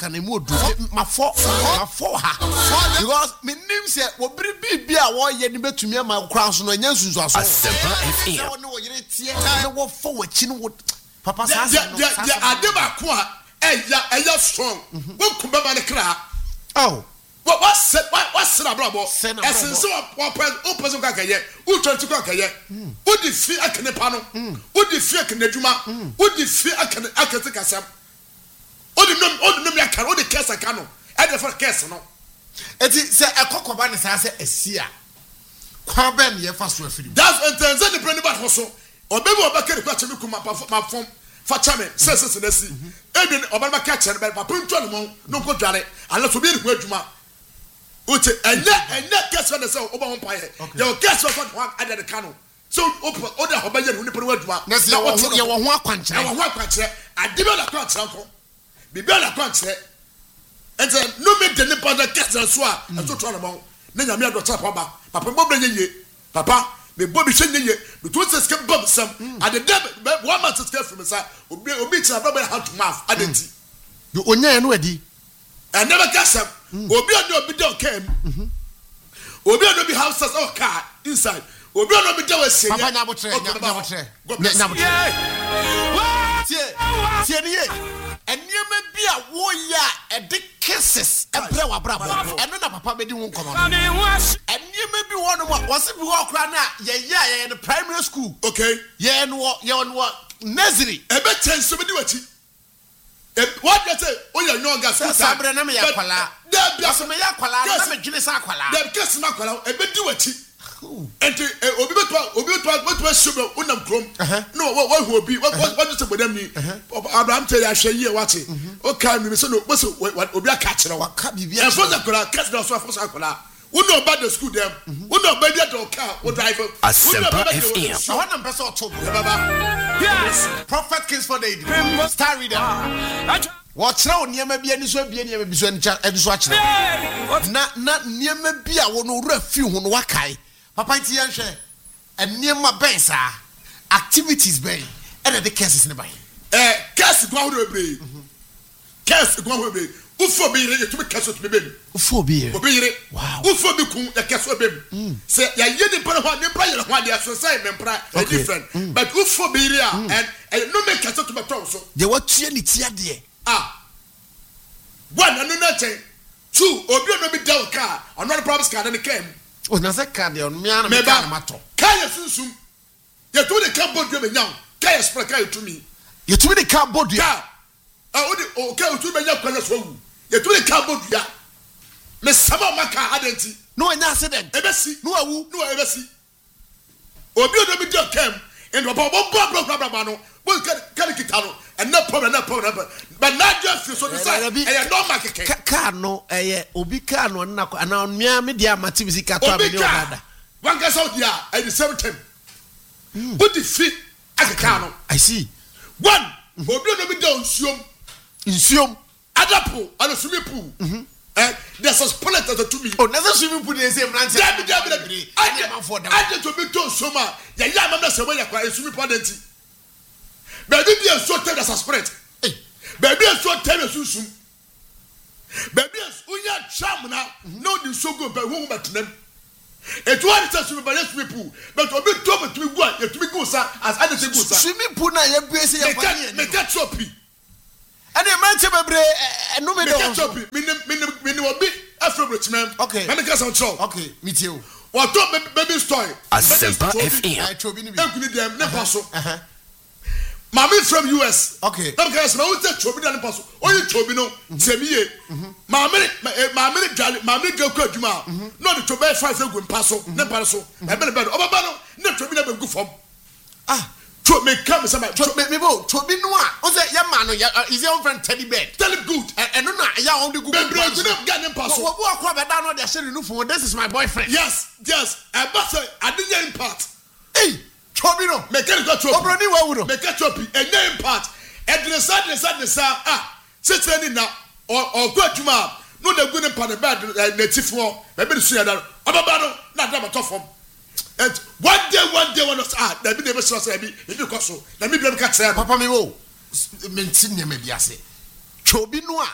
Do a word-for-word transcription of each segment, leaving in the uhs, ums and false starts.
can emu odu ma fo ma fo ha because me nim say obiri bibi a wo ye ni betumi ama kra so no nya nsunsu aso wo ne wo yire tie na wo fo wachi no papa sa sa no ya adeba ko a eya eya strong wo kumba ba ne kra oh what what said what what said abrabo essence what what person ka kaye wo twenty ka kaye wo di fi akene pa no wo di fi akene adwuma wo di fi akene akete kasam wo di nom wo di nom ya kan wo di kesa kan no e dey for kesa no eti se ekokoba ne sa se asia kwa ben ye fa so afiri that's intense the brand about hoso obebi obakere kwa chemi kuma pa fom fa chame se se se nasi e obama ka chere be papa ntwa no mo no ko dware ala so bi ne kwa adwuma Uche, and that and that guess when they say over one pie. Your guess was one under the canoe. So open other Hobayan who put word. Now what you want one country. I want country. I demand a country uncle. Be better country. And then no make the nipper that gets and swap and so try among. Then I made the top papa. Papa Bobby ye. Papa, me Bobby Shin ye. But what's the skip bump some and the debit one month escape from his side will be a bit of rubber how to mouth. I didn't see. You only ready. I never guess them. Obi no be don came. Obi no be houses or car inside. Obi no be don say. Papa na botre, na botre. Na botre. Tie, tie ni e. Eniema bi a wo ya e de kisses e bre wa brabo. Eno na papa be di won komo. Eniema bi wo no mo, wo se bi wo kra na ye ya ye the primary school. Okay. Ye no ye no nursery. E be tense be di wachi. What you say? Oh, you're no gas. Sabre na me yakwala. There be so me yakwala na me dwene sa akwala. There case na akwala e be di wachi. Enti obi beto obi beto beto sugar unam krom. No what what obi what what you say bodam ni. Abraham tell ya hwe ye wachi. O kan mi so no so obi aka kire wa. Ka bibia. E for the akwala case na so for akwala. We know about the school them. We know about the car. We drive. Asempa F M. I want them person to yes. Prophet Kings for the Star Reader. Watch now niema bia ni so bia niema bi so eni so akire. Na na niema bia wo no refi hu no wakai. Papa ti yan hwe. Eniema ben sa activities ben. E the cases ne ban. Eh case gwa ho bre. Case gwa ho bre. Ufo bi yire to be case to be bem. Ufo bi yire. Obi yire. Wow. Ufo bi kun ya case bem. Say ya ye ni pa ho ni pa yire ho ade so say me pra a different. But ufo bi yire and no make case to be talk so. They what tie ni tie de. Ah. One no na chen. Two obi no be down car. Another problems car na came. O na say car de on me ana me car mato. Car ya sunsum. Ya to the car board me nyaw. Car ya spray car to me. You to me the car board ya. Ah o de o car to me nya kwa so wu. You to the car board ya. Me sama maka adenti. No any accident. Ebesi. No awu. No ebesi. Obi o do be down came. And baba baba baba baba no. Bo car kitano. And no problem, no problem. But not just so to say, I don't make a car no, eh, Obi car no, and now near media mativisi car. One gets out here at the same time. Put the feet as a car. I see. One, Obi no be down, Sium, in Sium, Adapo, and a swimming pool. And there's a split as a to me. Oh, never swimming pool, they say, I did to be told so much. The young man said, when I swimming pool. Baby be so tell as a spread. Baby so tell us soon. Baby unya cham na no di so go ba hu bat nam. It want to swim by swimming pool. But obi to me to go ya to me go sa as I say go sa. Swimming pool na ya buese ya fa ni. Me catch up. And the man bebre no me do. Me catch up. Me me me me obi afro Richmond. Okay. Me catch on show. Okay, me too. What to baby story. Asempa F M. I chobi ni bi. E kuni dem ne paso. Uh-huh. Mami from U S. Okay. I'm going to say, "Who's that Chobi done pass? Only Chobi no. Semiye. Mami, mami, mami go go juma. No the Chobi five go go passo. Ne passo. I better better. Oba bano. Ne Chobi na be go from. Ah. Chobi me come some. Chobi me bo. Chobi noa. O say ya man no ya is your friend Teddy Bear. Tell him good. And no na ya on the good. Be bro go get ne passo. Wo wo akwa be down no dey share no phone. This is my boyfriend. Yes, yes. I but say I didn't impact. Hey. Chobi no. Me get go chobi. Obroni wa wu no. Me get chobi. A name part. Edresa edresa edresa ah. Sitting in na or or go adwuma. No dey go ne pa ne bad native one. Me be so ya da. Obaba no na da to form. And one day one day one us ah, na be never so say be e be koso. Na me be ka tell. Papa me wo. Me tin ne me bi ase. Chobi no a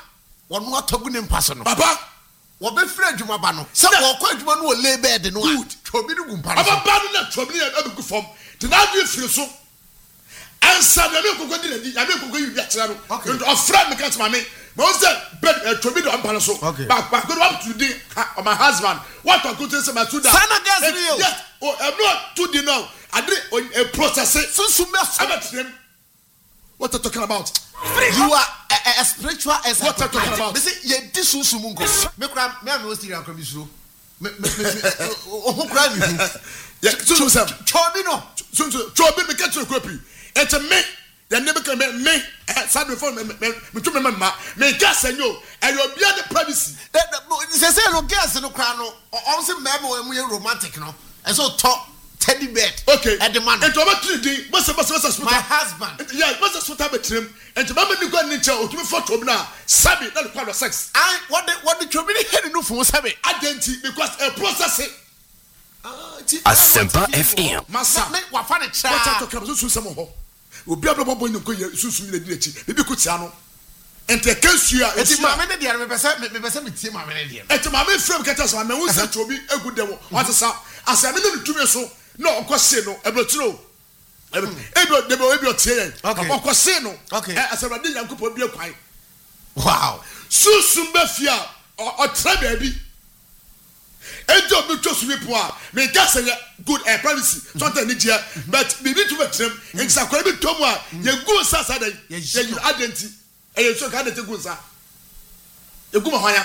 One more togunim person. Papa. What be friend you mabano? Some more quite one will lay bed and wood. Trobidum. I'm a bad trouble and good form. To now you feel so. And Samuel go to the I don't go you get okay. A friend against my mate. Most of bed Trobido and Palaso. Okay. Back back go up to the my husband. What I could say my student. Son against you. Yes. Oh, I'm not too the now. I did a process. So soon I'm what are you talking about? You are a, a, a spiritual as what are you talking about? They say ye disu sumungo. Me kram me am was tiri akram isuro. Me me me o kram you. Yeah, so so chobi no. So so chobi me catch you copy. It's a me. The never can me me sad before me me me to me mama. Me gas enyo. And you be the privacy. Say say no gas no kram no. O say me mo e romantic no. And so talk teddy bed. Okay. At the man. And to about three day, what's what's what's my husband. Yeah, what's what happened to him? And to mama ni go nature o to me photo na sabi na the sex. I what the what the trouble head no for sabi. Identity because a process it. Asempa F M. Masa. Me wa fa ne tra. What talk about so some ho. Obi abro bobo ni ko susu mi na di echi. Bibi ko tia no. Ente kansu a enti mama ne dia me pese me pese me tie mama ne dia. Enti mama frame keta so mama hu se trobi egu dem. What sa asame no tumi so no okose no ebrotiro. Ebro debo ebro tie yen. Okose no. Asame de yankopo bi akwan. Wow. Susu mba fia o tra baabi. Ejo mi to sumi po a me gas good air privacy something ni dia but bibi to betrem nsa kwa bi to mu a ye go sasa dan ye identity e ye so ka de te go nsa e go ma hwan ya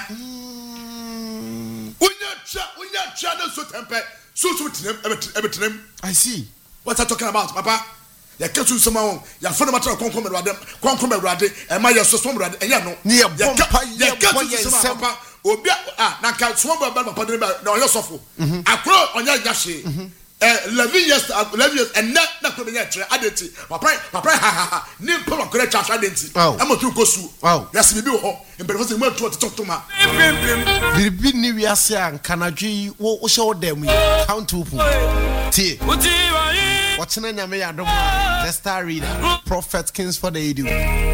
unya cha unya cha na so tempe so so trem e betrem. I see what are talking about papa ya kesu nsema won ya fo na matra konkom erade konkom erade e ma ye so so erade e ya no ya bompa ya kesu nsema papa obi ah na ka so ba ba papa na oyo sofo akro onya yashe eh eleven years eleven years and na na ko be tre adenti papa papa ha ha ni po ma kore cha adenti e mo tu kosu yas bibi ho emperor se mo tu to ma bibi ni wi ase anka na dwi wo wo hye wo dem count open tie what's na nyame ya dom the star reader prophet kings for the edu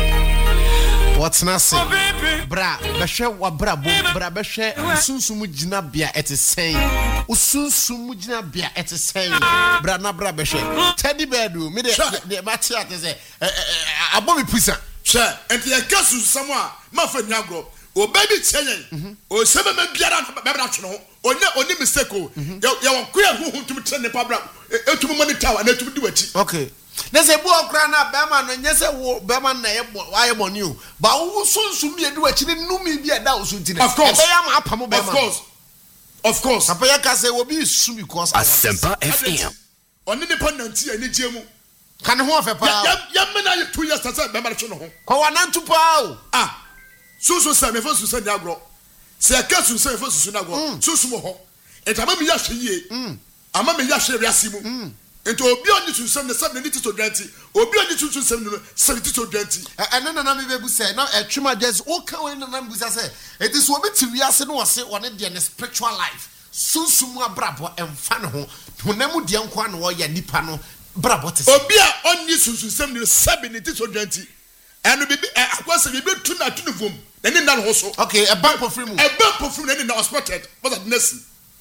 what's na say bra behwe wa bra bo bra behwe sunsumu gina bia etesen usunsumu gina bia etesen bra na bra behwe teddy bed me de de mati atese abomi pusa she enti ya kasu samwa ma fa nyagro o baby tyen o sebe me biara na bebra twe no onya oni mistake o ya won kuya hu hu tumi tren ne pa bra etumi monitor na etumi di wachi. Okay. Nese bu okra na bema no nyese wo bema na ye bo wa ye boni o ba wo sunsun bi edu achi ne numi bi e da wo suntire of course e be ya ma apamo bema of course of course papa ya ka say wo bi su because Asempa F M oni ne pananti ani giemu kan ho afa pa ya ya me na ye two years tasa bema twe no ho ko wa nantu pa o ah sunsun sa me fo sunsun ni agro se ka sunsun me fo sunsun ni agro sunsun mo ho etama mi ya hwe yie ama me ya hwe wiase mu ento obi oni tunsem ne seven ni to twenty obi oni tunsem no seventy to twenty eno na na me bebu say na etwema just o ka we na na me busa say it is obi ti wiase no wose one de ne spiritual life sunsum abrabo emfa ne ho honam de nko an wo ya nipa no brabo te obi a oni tunsem ne seventy to twenty eno bibi akwase bibi tu na tu ne vom na ni na ho so okay a bank of free mu a bank of free na ni na spotted what that nesi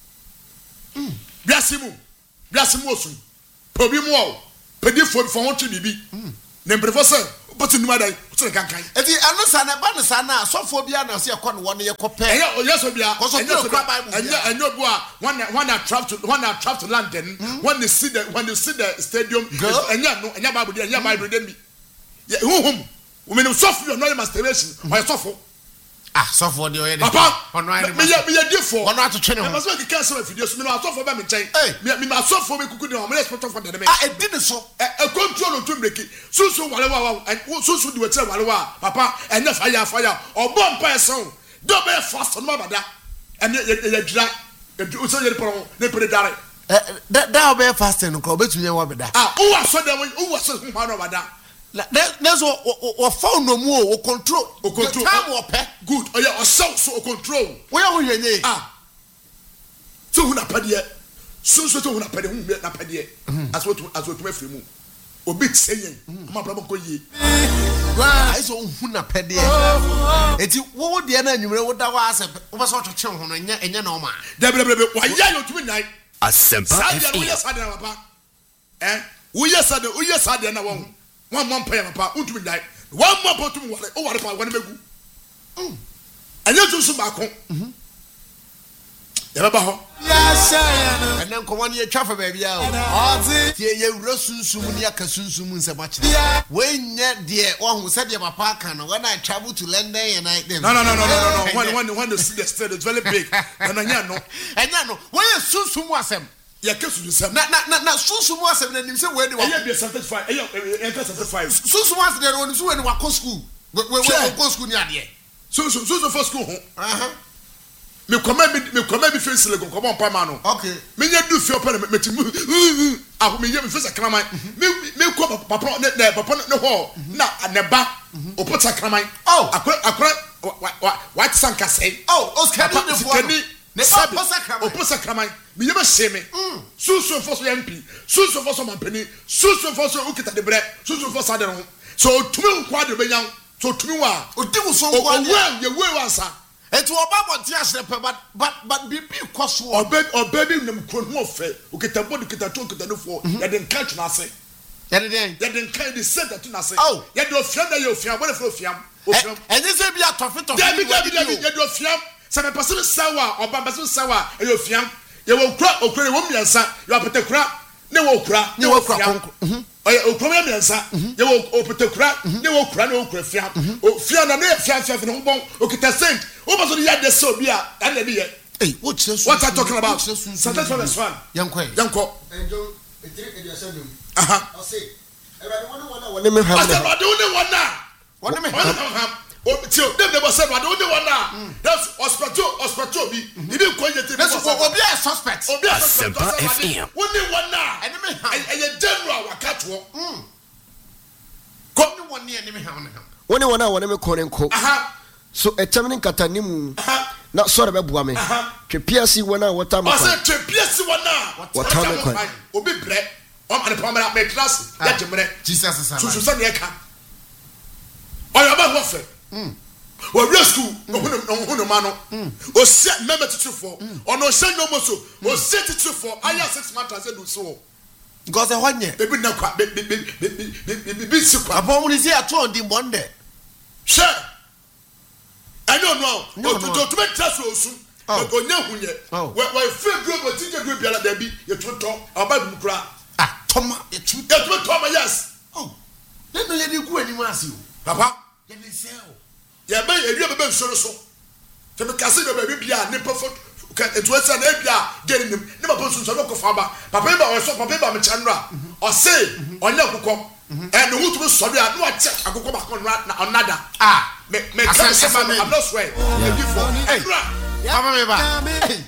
mm biase mu biase mu osun obi mu o pedi fo fo ho twi bibi na mbrefo se but numa dai so kankan eti anu sa na ba na sa na sofo bia na se ekọ no won ye kopẹ eya oyeso bia enya enya enya bu a one one trap to one trap to London when they see the when they see the stadium enya no enya bible enya bible dem bi huhum we mean sofo no masturbation or sofo ah sofo de oye de ono ai me me ye defo ono atotwe ne ho me so ki cancel video so me no sofo ba me nchen me me ma sofo me kuku de o me respect for the me ah e di ne so e control to break so so wale wa so so di wetre wale wa papa enya fire fire obo mpa eson do be fast no bada ene ye dira e so ye pro ne pre dare that that be fast no ko betunye wa beda ah o wa so dem o wa so hu ma no bada there's o phone no mu o control o control time o pe good o ya o so so o control we ya ho hwenye ah so hu na pade so so so hu na pade hu na pade as what as what me free mu obi tseyen ma bra ko yi I so hu na pede eti wo de na anwumre wo da wa asep wo so twetwe ho no enya enya na o ma da bre bre wa ya no tumi nai Asempa F M. Sade na papa eh wo ye sade wo ye sade na won won mo mpa ya papa untumi nai won mo papa tumi wale o wale pa won megu mm anya tusu ba ko mhm ya baba ho yes ya and then come on ye twafa ba bia o tie ye wura sunsum ni aka sunsum nsema kire we nye de ohun se de papa aka no when I travel to London and I them no no no no no no when when when the state is very big na nya no enya no we ye sunsum asem ya kesu nsem na na na sunsum asem na nim se we de wa ya be certified ya ya certified sunsum asem de won so we ni wa ko school we we ko school ni ade sunsum sunsum for school ho aha me comment me comment me face le comment pas ma no okay me nya du fi opa me ti ah me nya me face kraman me me ko papa ne papa ne ho na aneba opota kraman oh akora akora what sanka say oh oscar ni fo ne papa kraman opota kraman me nya me se me susu fo so M P susu fo so mampani susu fo so ukita de bre susu fo sa de no so tumi nkwa de be nya so tumi wa odimu so nkwa de ye we wansa etu oba boti asrepe but but but bibi kwaso obe obe bi nem kro ho fe ukita bodu kita to ukita no fo ya den catch na ase ya den ya den kind the center to na ase oh ya do fiam na ya ofiam bodu fo ofiam ofiam enye se bia tofe tofe ya bi ya bi ya do ofiam se me person sawa oba person sawa ya ofiam ya wo kra okra wo miansa ya petekura ne wo kra ne wo kra konko oya okra miansa ya wo petekura ne wo kra ne wo kra fiam ofiam na ne fiam fiam ne bon okita saint o ba so ya de so bia and na ye hey what what are talking about something from this one yanko yanko enjo etire eduasadum aha o say everybody wanna wanna wanna me ham I said what do you want now wanna me ham o ti o dem dem said what do you want now that's hospital hospital bi ibi ko yete that's obi a suspect obi a Asempa F M. what do you want now and me ham and you general wakato mm ko ni woni and me ham ham woni wona wona me korenko aha so etemne katanimu na sore beboa me twe piasi wona wota me I said twe piasi wona wota me kwa obi bre o ma ne pamara me class ya jemre Jesus sasa so so say ne ka oya ba ho fe mm o real school no hu no ma no o se member teacher for ono se no mo so o se teacher for aya six months as do so because e honye e bi na kwa be be be be si kwa abom ni se ato ndi monde she I don't know. O to to make trust osu. O nya hunye. We we free group o teacher group biala da bi ye to to aba bi mukura. Ah, toma, ye to. Ye to to ma yes. Oh. Then no ye di ku ani ase o. Papa, ye dey say o. Ye ba ye wi be be nsoro so. Te me kase do ba bi bia ne perfect ka etu asa na bia geri nim. Ne ba posu so no ko fa ba. Papa ba o so papa ba me chanra. O say onya kokko. Eh no hu to so bia no a check akokko ba ko na another. Ah. Me me can't say I'm not swear. Hey, Papa me ba.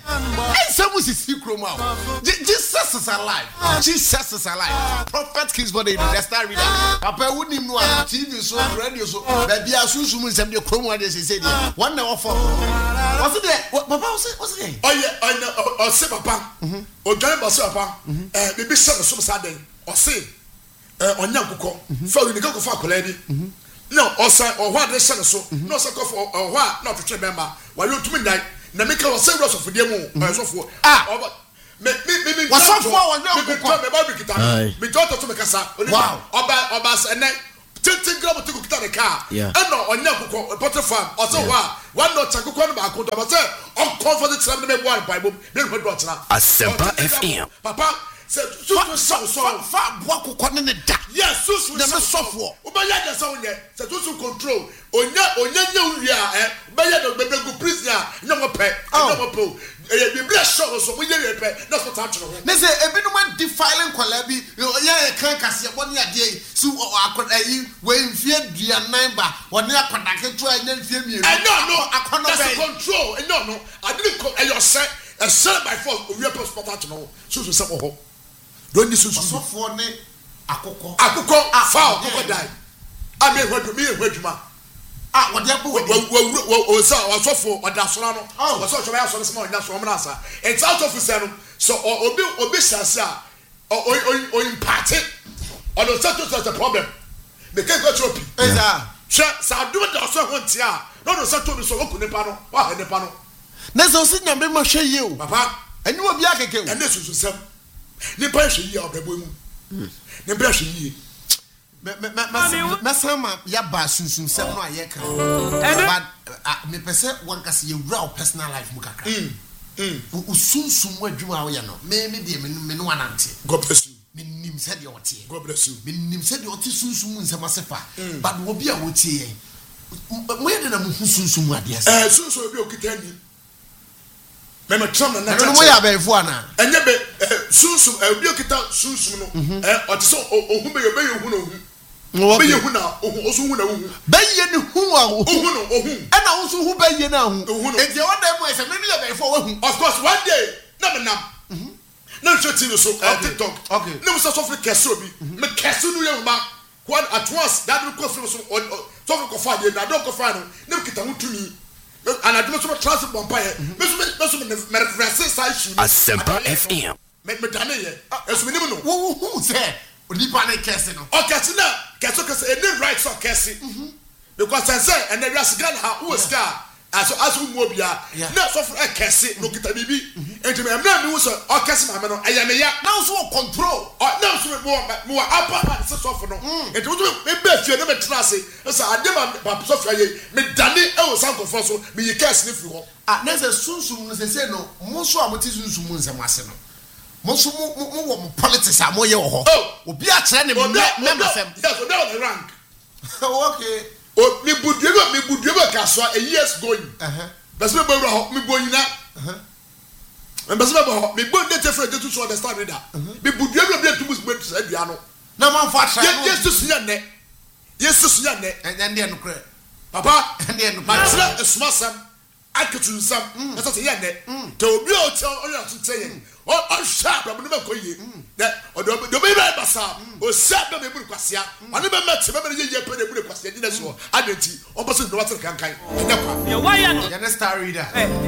Hey, someone is secret now. Jesus is alive. Jesus is alive. Prophet Kings for the star reader. Papa wouldn't even know T V so radio so. Baby, I soon soon some the chrome what they say. One hour for. What's it there? Papa was it? What's it? Oh yeah, I know. Oh, say Papa. Oh, Johnny Boss Papa. Eh, maybe some some sudden. Or say, eh, on young cook. For you go for lady. No, also or what they send so. No, so for or what not to remember. While you to midnight, na make our service of demo. So for ah, me me me. What's up for one now? Me talk about it. Me talk to me kasa. Wow. Oba oba and then ten gram to get the car. Yeah. And no on your potter farm. Also wa one not to go on back to but say on comfort the time me one bible. Me go do na. Asempa F M. Papa say so so so fa boa kokko ne da. Yes, so so na me sofo. Oba ya so nye. Say so so control. Onya onya nya wi a eh. Ba ya do bebe go prison a na mo pe. Na mo po. Eh bi bla show so mo ye pe. Na so ta tro. Ne say ebinom defiling kwala bi ya kan kase boni ade su akoda yi we mfie duanan ba woni akoda keto anya mfie mienu. Eh no no akono be control. Eh no no. I didn't co eh your say a sell by force o we passport out no. So so say ho. Don't need so so for ne akoko akoko fa akoko dai ame hwadu me hwaduma ah wode apo we o so o sofo odasora no o so so ya so se ma onya so omna asa it's out of say no so obi obi sase a o o impart ɔno sɛ to sɛ problem me ke ko chopi eza hwɛ sa do da so ho ntia no no sɛ to bi so wo nipa no wa ha nipa no na so si nyame ma hwɛ yi o papa ani obi akeke o ɛne susu sɛm nipa hwɛ yi a ɔbɛbɔ mu nipa hwɛ yi me me me me sama ya ba sunsun sɛm no ayɛ kan but me pɛsɛ one kase ye wura personal life mu kakra mm mm o sunsun mu adwuma wo yɛ no me me de me me no anante God bless you me nim sɛ de ɔte God bless you me nim sɛ de ɔte sunsun mu nsɛm asefa but wo bi a wo tie yɛn mo yɛ de na mo sunsun mu ade ase eh sunsun bi okita ni me me tram na na no mo yɛ abɛfo ana enye be sunsun obi okita sunsun no eh ɔte sɛ ohun be yobe yohun ohun be yohun na ohun osun hu na ohun be ye ni hu a ohun no ohun e na osun hu be ye na hu enti e won dem mo ese me ni abɛfo wo hu of course one day na me nam na show T V so on TikTok okay na mo so so kese obi me kese no ye ma one at once that will go from so so ko fa ye na do ko fa no na kita hu tumi and I do so transit vampire me so me so me reverse side shoe Asempa F M me me dane ye eso me nim no wo hu se onipa na kese no o kese na kese kese e dey right so kese because I say and the rest gan ha who star aso aso mu obia na so for kese no kita bibi enti me na me wo so o kese ma me no aya me ya na so control na so me mo mo apa pa se so for no enti wo me be fie na me trase so ade ma pa so fie ye me dane e wo san ko so me yi kese ne firi ho ah na se sunsum no se se no mo so amoti sunsum mu nsem ase no mo so mo mo wo politics a mo ye wo ho obi a kire ne me me masem yes o dey on the rank okay o mi budue mi budue ba kaso a years going eh best me bawura ho mi boyina eh best me ba ho mi bo dey different to so understand me da mi budue bi bi to mus gbe to adua no na man fa tra no Jesus nya ne Jesus nya ne and then no kre papa and then no ma tra esuma sam akatu sam na so nya ne te obi o che o ya to teye o o sharp ba no ma koye that o do do be right basa o sharp ba me buru kwasia ani be mate be me ye pe na buru kwasia di na so adenti o bo so no water kan kan nya kwa ye why ya star reader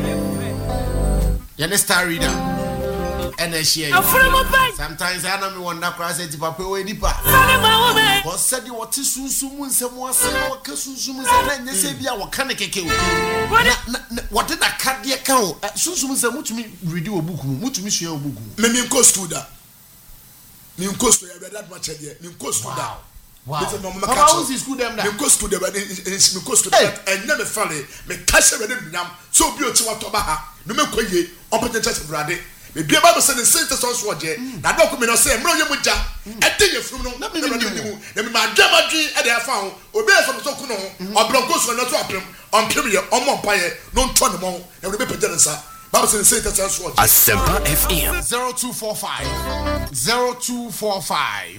ya star reader and a share sometimes I know me wonder cross it papa we nipa but said you what sunsun mu nsem ase na wo ka sunsun mu nsem na nya se bia wo ka ne keke o what did that card dey kan o sunsun nsem mutumi read o book mu mutumi sua o book mu me me ko school da me ko school ya that much there me ko school da wow how was school them da me ko school da me ko school da and never fall me kashe be dem nyam so obi o ti wa to ba ha no me koye opportunity church brade me bia ba say the center so so je na do ko me no say mro ye muja e dey yefrum no na me nimu na me ma dwama dwi e dey afa ho obi e so so ku no obronko so na so apem ompem ye omo mpa ye no nto ne mo na we be pejere nsa ba say the center so so je Asempa F M zero two four five zero two four five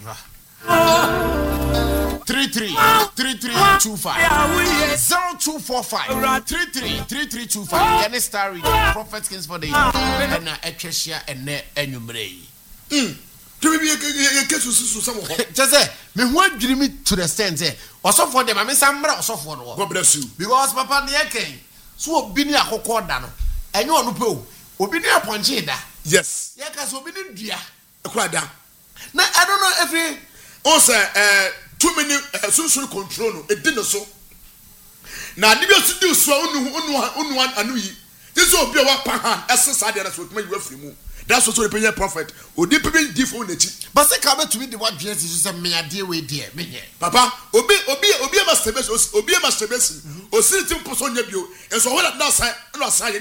three three three three two five zero two four five three three three three two five. Can star read Prophet Kings for the and a treasure and enumere. Mm. To be a case of some of just say, me what dream me to the stand say, or so for them, I mean, some also for God bless you. Because Papa Niake, so Binia Hokordano, and you on Upo, Obinia Ponchida. Yes, Yakas Obinin Dia. Quada. Now, I don't know if he also uh, too many uh, social control, it didn't so. Now, did you do so? Unu one anui. This will be a work pan, as a side as what may you remove. That's what the prophet would be different. But say, come to me the what Jesus is a mere dear way, dear me. Papa, Obi, Obi, Obi, masturbation, Obi, masturbation, or sitting person, and so what not say, not say,